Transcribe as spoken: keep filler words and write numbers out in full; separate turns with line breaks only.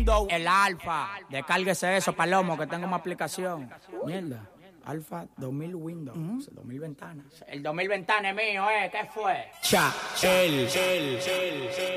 Windows.
El Alfa. Descárguese eso, Palomo, que tengo una aplicación. Mierda. Alfa dos mil Windows. Uh-huh. dos mil ventanas. El dos mil ventanas es mío, ¿eh? ¿Qué fue?
Cha, el, el, el, el.